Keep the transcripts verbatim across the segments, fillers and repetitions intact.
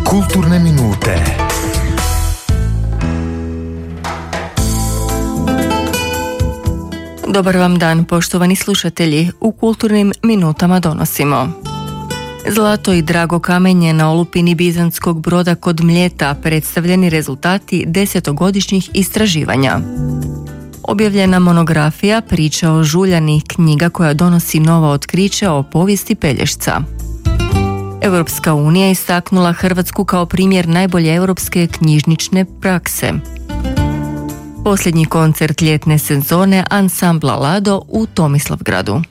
Kulturne minute. Dobar vam dan, poštovani slušatelji. U kulturnim minutama donosimo: zlato i drago kamenje na olupini bizantskog broda kod Mljeta, predstavljeni rezultati desetogodišnjih istraživanja. Objavljena monografija Priča o Žuljani, knjiga koja donosi nova otkrića o povijesti Pelješca. Europska unija istaknula Hrvatsku kao primjer najbolje europske knjižnične prakse. Posljednji koncert ljetne sezone ansambla Lado u Tomislavgradu.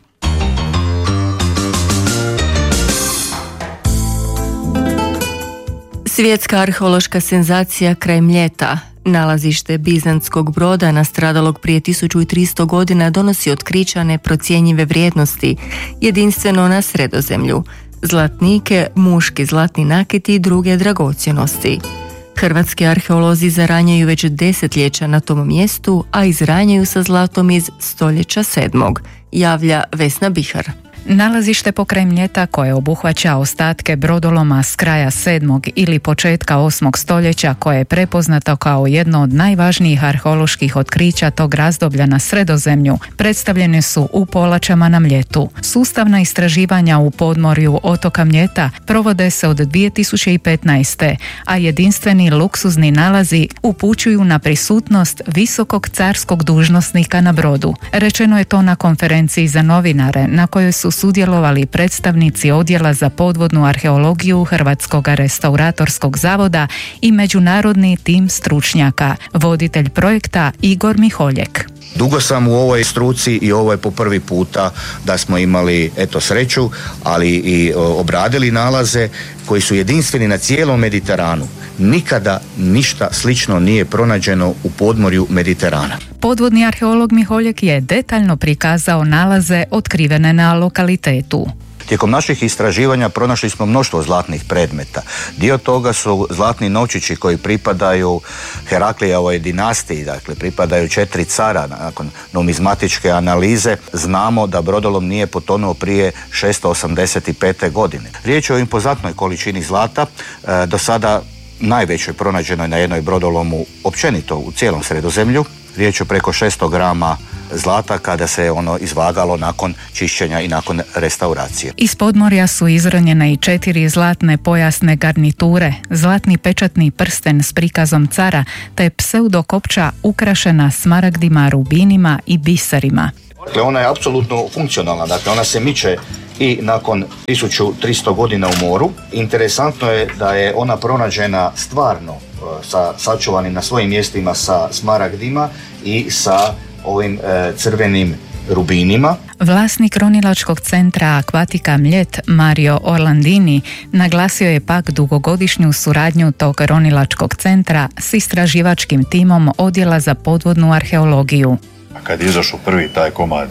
Svjetska arheološka senzacija kraj Mljeta. Nalazište bizantskog broda nastradalog prije tisuću tristo godina donosi otkrića neprocjenjive vrijednosti, jedinstveno na Sredozemlju. Zlatnike, muški zlatni nakiti i druge dragocjenosti. Hrvatski arheolozi zaranjaju već desetljeća na tom mjestu, a izranjaju sa zlatom iz stoljeća sedmog, javlja Vesna Bihar. Nalazište pokraj Mljeta, koje obuhvaća ostatke brodoloma s kraja sedmog ili početka osmog stoljeća, koje je prepoznato kao jedno od najvažnijih arheoloških otkrića tog razdoblja na Sredozemlju, predstavljene su u Polačama na Mljetu. Sustavna istraživanja u podmorju otoka Mljeta provode se od dvije tisuće petnaeste. a jedinstveni luksuzni nalazi upućuju na prisutnost visokog carskog dužnosnika na brodu. Rečeno je to na konferenciji za novinare, na kojoj su sudjelovali predstavnici Odjela za podvodnu arheologiju Hrvatskog restauratorskog zavoda i međunarodni tim stručnjaka, voditelj projekta Igor Miholjek. Dugo sam u ovoj struci i ovo je po prvi puta da smo imali eto sreću, ali i obradili nalaze koji su jedinstveni na cijelom Mediteranu. Nikada ništa slično nije pronađeno u podmorju Mediterana. Podvodni arheolog Miholjek je detaljno prikazao nalaze otkrivene na lokalitetu. Tijekom naših istraživanja pronašli smo mnoštvo zlatnih predmeta. Dio toga su zlatni novčići koji pripadaju Heraklijevoj dinastiji, dakle pripadaju četiri cara. Nakon numizmatičke analize znamo da brodolom nije potonuo prije šesto osamdeset pete. godine. Riječ je o impozantnoj količini zlata, e, do sada najvećoj pronađenoj na jednoj brodolomu općenito u cijelom Sredozemlju. Riječ je preko šesto grama zlata kada se ono izvagalo nakon čišćenja i nakon restauracije. Iz podmorja su izronjene i četiri zlatne pojasne garniture, zlatni pečatni prsten s prikazom cara, te pseudokopča ukrašena smaragdima, rubinima i biserima. Dakle, ona je apsolutno funkcionalna, dakle ona se miče i nakon tisuću tristo godina u moru. Interesantno je da je ona pronađena stvarno sa sačuvanim na svojim mjestima sa smaragdima i sa ovim e, crvenim rubinima. Vlasnik ronilačkog centra Akvatika Mljet, Mario Orlandini, naglasio je pak dugogodišnju suradnju tog ronilačkog centra s istraživačkim timom Odjela za podvodnu arheologiju. Kad je izašao prvi taj komad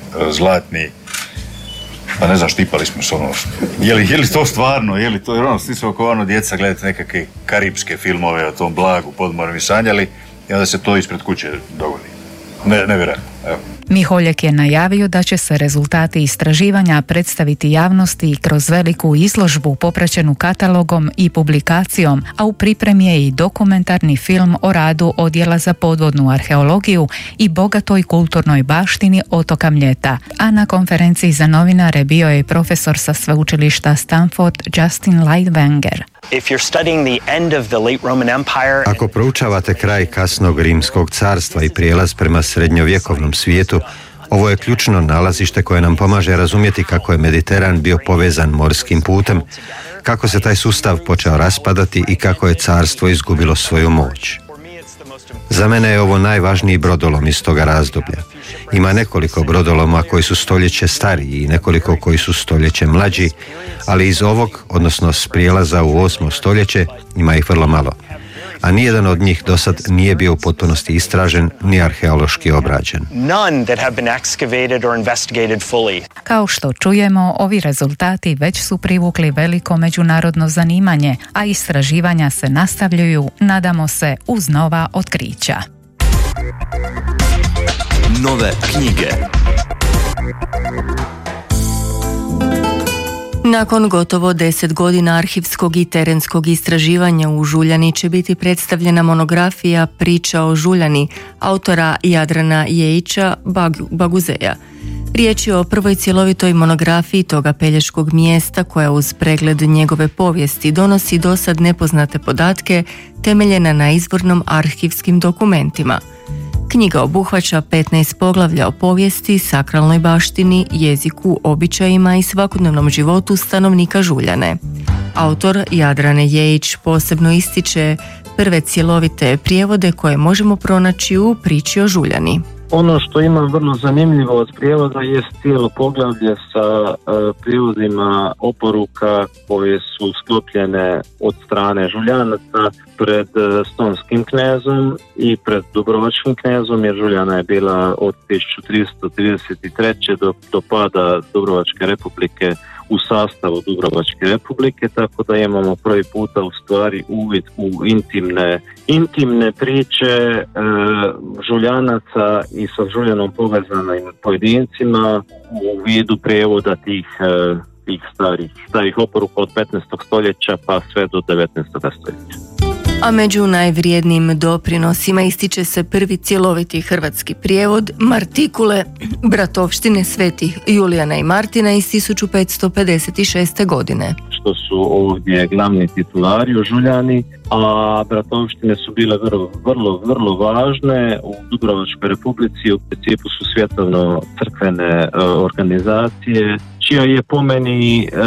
zlatni, pa ne znam, štipali smo se ono, je li, je li to stvarno, je li to, jer ono, svi smo kao ono djeca gledati nekakve karipske filmove o tom blagu podmorju i sanjali, i onda se to ispred kuće dogodi. Ne, nevjerojatno, evo. Miholjek je najavio da će se rezultati istraživanja predstaviti javnosti kroz veliku izložbu popraćenu katalogom i publikacijom, a u pripremi je i dokumentarni film o radu Odjela za podvodnu arheologiju i bogatoj kulturnoj baštini otoka Mljeta. A na konferenciji za novinare bio je profesor sa sveučilišta Stanford Justin Lightwanger. Ako proučavate kraj kasnog rimskog carstva i prijelaz prema srednjovjekovnom svijetu, ovo je ključno nalazište koje nam pomaže razumjeti kako je Mediteran bio povezan morskim putem, kako se taj sustav počeo raspadati i kako je carstvo izgubilo svoju moć. Za mene je ovo najvažniji brodolom iz toga razdoblja. Ima nekoliko brodoloma koji su stoljeće stariji i nekoliko koji su stoljeće mlađi, ali iz ovog, odnosno s prijelaza u osmo stoljeće, ima ih vrlo malo. A nijedan od njih do sad nije bio u potpunosti istražen ni arheološki obrađen. Kao što čujemo, ovi rezultati već su privukli veliko međunarodno zanimanje, a istraživanja se nastavljaju, nadamo se, uz nova otkrića. Nove knjige. Nakon gotovo deset godina arhivskog i terenskog istraživanja u Žuljani će biti predstavljena monografija Priča o Žuljani autora Jadrana Jejića Baguzeja. Riječ je o prvoj cjelovitoj monografiji toga pelješkog mjesta koja uz pregled njegove povijesti donosi dosad nepoznate podatke temeljena na izvornom arhivskim dokumentima. Knjiga obuhvaća petnaest poglavlja o povijesti, sakralnoj baštini, jeziku, običajima i svakodnevnom životu stanovnika Žuljane. Autor Jadrane Jejić posebno ističe prve cjelovite prijevode koje možemo pronaći u Priči o Žuljani. Ono što ima vrlo zanimljivo od prijevoda je cijelo poglavlje sa e, prijevodima oporuka koje su sklopljene od strane Žuljanaca pred e, stonskim knezom i pred dubrovačkim knezom, jer Žuljana je bila od tisuću tristo trideset treće do, do pada Dubrovačke republike u sastavu Dubrovačke republike, tako da imamo prvi puta u stvari uvid u intimne, intimne priče e, Žuljanaca i sa Žuljanom povezanim pojedincima u vidu prijevoda tih, e, tih starih, starih oporuka od petnaestog stoljeća pa sve do devetnaestog stoljeća. A među najvrijednijim doprinosima ističe se prvi cjeloviti hrvatski prijevod Martikule bratovštine svetih Julijana i Martina iz tisuću petsto pedeset šeste. godine. Što su ovdje glavni titulari u Žuljani, a bratovštine su bile vrlo, vrlo, vrlo važne u Dubrovačkoj republici. U principu su svjetovno crkvene e, organizacije, čija je po meni e,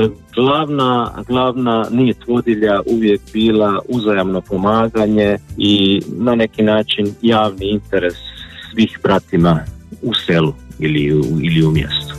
glavna, glavna nit vodilja uvijek bila uzajamno pomaganje i na neki način javni interes svih bratima u selu ili u, ili u mjestu.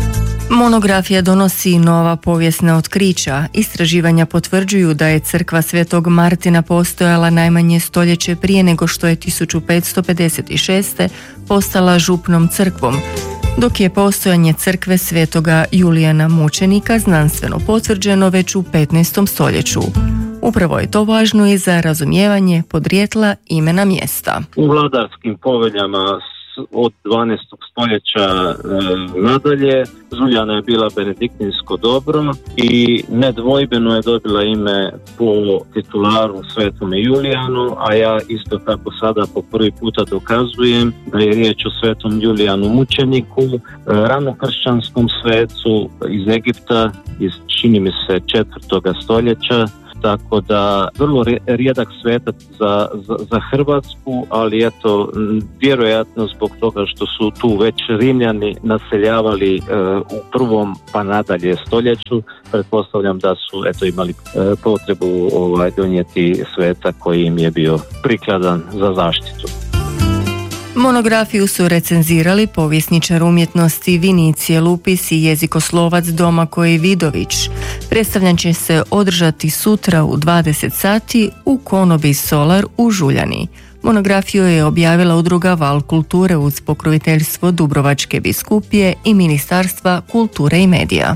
Monografija donosi nova povijesna otkrića. Istraživanja potvrđuju da je crkva Svetog Martina postojala najmanje stoljeće prije nego što je tisuću petsto pedeset šeste. postala župnom crkvom, dok je postojanje crkve Svetoga Julijana Mučenika znanstveno potvrđeno već u petnaestom stoljeću. Upravo je to važno i za razumijevanje podrijetla imena mjesta. U vladarskim poveljama od dvanaestog stoljeća e, nadalje Žuljana je bila benediktinsko dobro i nedvojbeno je dobila ime po titularu Svetome Julijanu, a ja isto tako sada po prvi puta dokazujem da je riječ o Svetom Julijanu Mučeniku, e, ranokršćanskom svecu iz Egipta, iz čini mi se četvrtoga stoljeća. Tako da vrlo rijedak svetac za, za, za Hrvatsku, ali eto, vjerojatno zbog toga što su tu već Rimljani naseljavali e, u prvom pa nadalje stoljeću, pretpostavljam da su eto imali e, potrebu ovaj, donijeti sveca koji im je bio prikladan za zaštitu. Monografiju su recenzirali povjesničar umjetnosti Vinicije Lupis i jezikoslovac Domagoj Vidović. Predstavljanje će se održati sutra u dvadeset sati u Konobi Solar u Žuljani. Monografiju je objavila udruga Val kulture uz pokroviteljstvo Dubrovačke biskupije i Ministarstva kulture i medija.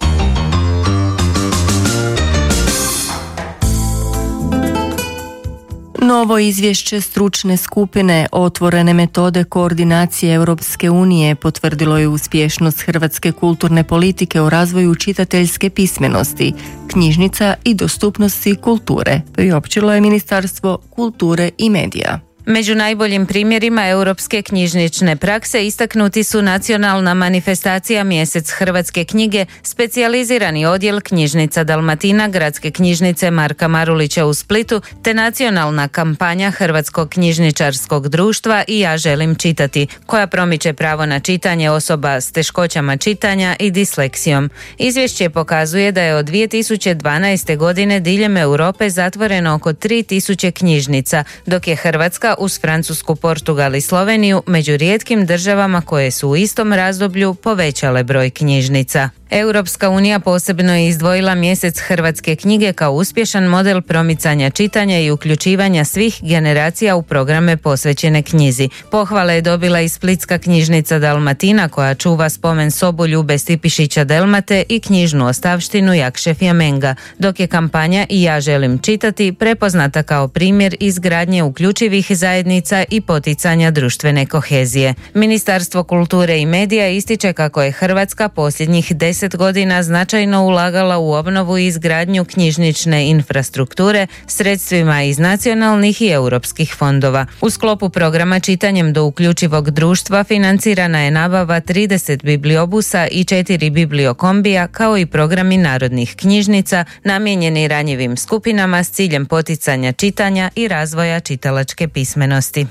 Novo izvješće stručne skupine Otvorene metode koordinacije Europske unije potvrdilo je uspješnost hrvatske kulturne politike u razvoju čitateljske pismenosti, knjižnica i dostupnosti kulture, priopćilo je Ministarstvo kulture i medija. Među najboljim primjerima europske knjižnične prakse istaknuti su nacionalna manifestacija Mjesec hrvatske knjige, specijalizirani odjel knjižnica Dalmatina Gradske knjižnice Marka Marulića u Splitu, te nacionalna kampanja Hrvatskog knjižničarskog društva I ja želim čitati, koja promiče pravo na čitanje osoba s teškoćama čitanja i disleksijom. Izvješće pokazuje da je od dvije tisuće dvanaeste. godine diljem Europe zatvoreno oko tri tisuće knjižnica, dok je Hrvatska uz Francusku, Portugal i Sloveniju među rijetkim državama koje su u istom razdoblju povećale broj knjižnica. Europska unija posebno je izdvojila Mjesec hrvatske knjige kao uspješan model promicanja čitanja i uključivanja svih generacija u programe posvećene knjizi. Pohvale je dobila i Splitska knjižnica Dalmatina koja čuva spomen sobu Ljube Stipišića Delmate i knjižnu ostavštinu Jakše Fjamenga, dok je kampanja I ja želim čitati prepoznata kao primjer izgradnje uključivih zajednica i poticanja društvene kohezije. Ministarstvo kulture i medija ističe kako je Hrvatska posljednjih deset deset godina značajno ulagala u obnovu i izgradnju knjižnične infrastrukture sredstvima iz nacionalnih i europskih fondova. U sklopu programa Čitanjem do uključivog društva financirana je nabava trideset bibliobusa i četiri bibliokombija, kao i programi narodnih knjižnica namijenjeni ranjivim skupinama s ciljem poticanja čitanja i razvoja čitalačke pismenosti.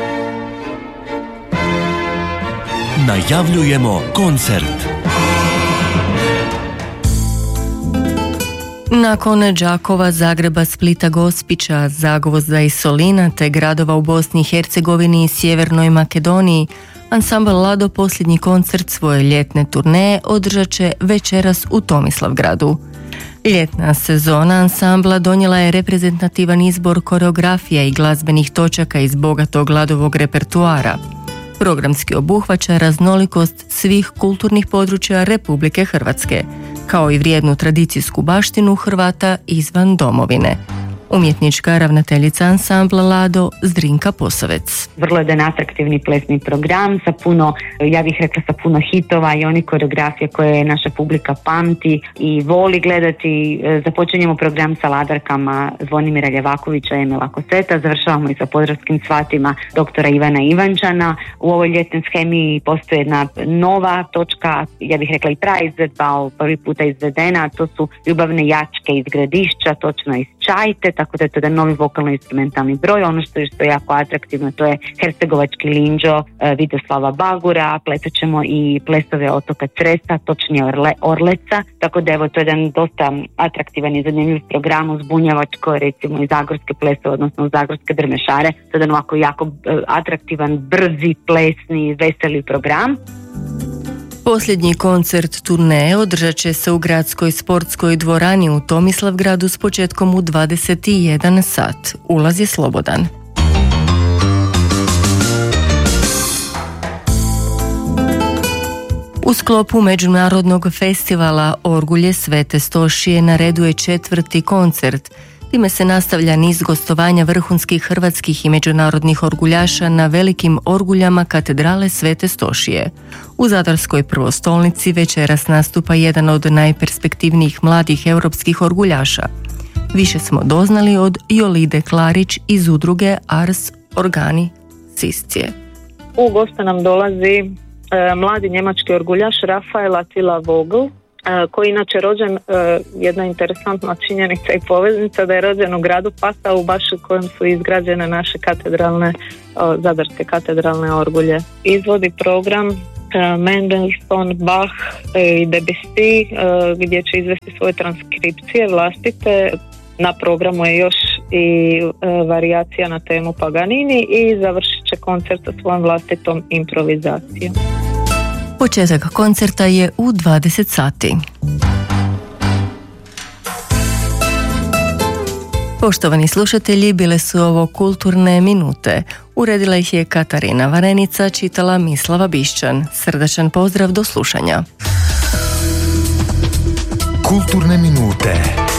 Najavljujemo koncert. Nakon Đakova, Zagreba, Splita, Gospića, Zagvozda i Solina te gradova u Bosni i Hercegovini i Sjevernoj Makedoniji, ansambl Lado posljednji koncert svoje ljetne turneje održat će večeras u Tomislavgradu. Ljetna sezona ansambla donijela je reprezentativan izbor koreografija i glazbenih točaka iz bogatog Ladovog repertuara. Programski obuhvaća raznolikost svih kulturnih područja Republike Hrvatske, kao i vrijednu tradicijsku baštinu Hrvata izvan domovine. Umjetnička ravnateljica ansambla Lado Zrinka Posavec. Vrlo je jedan atraktivni plesni program sa puno, ja bih rekla sa puno hitova i onih koreografije koje naša publika pamti i voli gledati. Započinjemo program sa ladarkama Zvonimira Ljevakovića i Emila Koseta, završavamo i sa podravskim svatima doktora Ivana Ivančana. U ovoj ljetnoj shemi postoji jedna nova točka, ja bih rekla i praizvedba, prvi puta izvedena, to su ljubavne jačke iz Gradišća, točno iz Čajte, tako da je to jedan novi vokalno-instrumentalni broj. Ono što je, što je jako atraktivno, to je hercegovački linđo Vidoslava Bagura, pletat ćemo i plesove otoka Cresa, točnije Orle, Orleca, tako da evo to je jedan dosta atraktivan i zanimljiv program uz bunjevačko, recimo i zagorske plesove, odnosno zagorske drmešare. To je jedan ovako jako atraktivan, brzi, plesni, veseli program. Posljednji koncert turneje održat će se u gradskoj sportskoj dvorani u Tomislavgradu s početkom u dvadeset jedan sat. Ulaz je slobodan. U sklopu međunarodnog festivala Orgulje Svete Stošije na redu je četvrti koncert. Time se nastavlja niz gostovanja vrhunskih hrvatskih i međunarodnih orguljaša na velikim orguljama katedrale Svete Stošije. U Zadarskoj prvostolnici večeras nastupa jedan od najperspektivnijih mladih europskih orguljaša. Više smo doznali od Jolide Klarić iz udruge Ars Organi Siscije. U goste nam dolazi e, mladi njemački orguljaš Rafael Attila Vogel, koji inače rođen, jedna interesantna činjenica i poveznica, da je rođen u gradu Passau, baš u kojem su izgrađene naše katedralne, zadarske katedralne orgulje. Izvodi program Mendelssohn, Bach i Debussy, gdje će izvesti svoje transkripcije vlastite. Na programu je još i varijacija na temu Paganini i završit će koncert sa svojom vlastitom improvizacijom. Početak koncerta je u dvadeset sati. Poštovani slušatelji, bile su ovo kulturne minute. Uredila ih je Katarina Varenica, čitala Mislava Bišćan. Srdačan pozdrav, do slušanja. Kulturne minute.